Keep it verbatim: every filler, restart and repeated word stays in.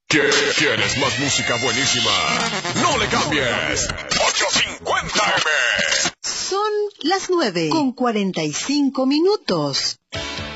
¿Quieres más música buenísima? No le cambies. ochocientos cincuenta eme. Son las nueve con cuarenta y cinco minutos.